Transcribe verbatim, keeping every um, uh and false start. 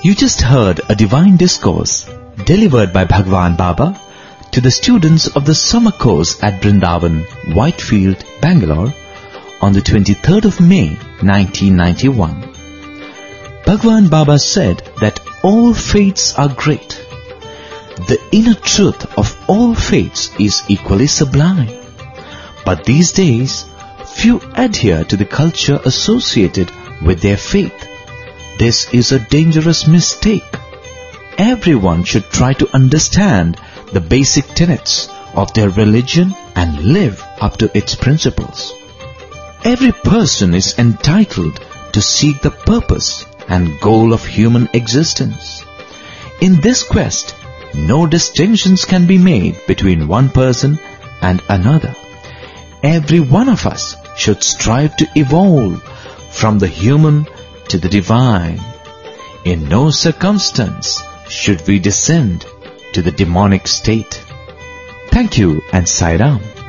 You just heard a divine discourse delivered by Bhagwan Baba to the students of the summer course at Brindavan, Whitefield, Bangalore on the twenty-third of May nineteen ninety-one. Bhagwan Baba said that all faiths are great. The inner truth of all faiths is equally sublime. But these days, few adhere to the culture associated with their faith. This is a dangerous mistake. Everyone should try to understand the basic tenets of their religion and live up to its principles. Every person is entitled to seek the purpose and goal of human existence. In this quest, no distinctions can be made between one person and another. Every one of us should strive to evolve from the human to the divine. In no circumstance should we descend to the demonic state. Thank you and Sai Ram.